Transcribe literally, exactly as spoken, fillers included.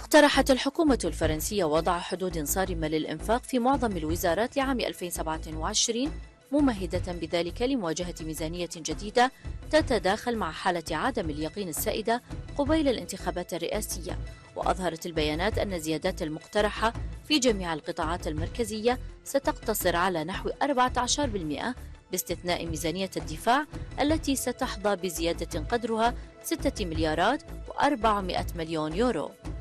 اقترحت الحكومة الفرنسية وضع حدود صارمة للإنفاق في معظم الوزارات لعام ألفين وسبعة وعشرين، ممهدة بذلك لمواجهة ميزانية جديدة تتداخل مع حالة عدم اليقين السائدة قبيل الانتخابات الرئاسية. وأظهرت البيانات أن الزيادات المقترحة في جميع القطاعات المركزية ستقتصر على نحو أربعة عشر بالمئة، باستثناء ميزانية الدفاع التي ستحظى بزيادة قدرها ستة مليارات وأربعمائة مليون يورو.